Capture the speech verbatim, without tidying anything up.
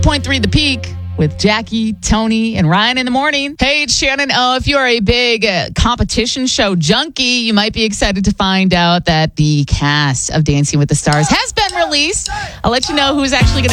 point three The Peak with Jackie, Tony, and Ryan in the morning. Hey, it's Shannon. Oh, if you're a big uh, competition show junkie, you might be excited to find out that the cast of Dancing with the Stars has been released. I'll let you know who's actually going